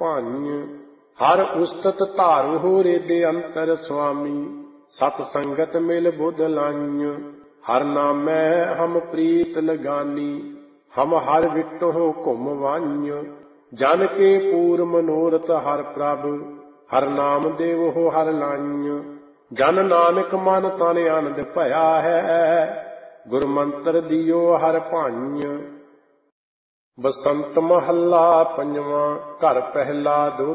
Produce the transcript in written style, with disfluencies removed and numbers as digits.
ਭਾਈਂ। ਹਰ ਉਸਤਤ ਧਾਰੁ ਰੇਦੇ ਅੰਤਰ ਸੁਆਮੀ, ਸਤ ਸੰਗਤ ਮਿਲ ਬੁਧ ਲਾਈਂ। ਹਰ ਨਾਮੈ ਹਮ ਪ੍ਰੀਤ ਲਗਾਨੀ, ਹਮ ਹਰ ਵਿਟਹੁ ਘੁਮ ਵਾਈਂ। ਜਨ ਕੇ ਪੂਰ ਮਨੋਰਥ ਹਰ ਪ੍ਰਭ, ਹਰ ਨਾਮ ਦੇਵਹੁ ਹਰ ਲਾਈਂ। ਜਨ ਨਾਨਕ ਮਨ ਤਨ ਆਨੰਦ ਭਇਆ ਹੈ, ਗੁਰ ਮੰਤਰ ਦਿਓ ਹਰ ਭਾਈਂ। ਬਸੰਤ ਮਹੱਲਾ ਪੰਜਵਾਂ। ਘਰ ਪਹਿਲਾ।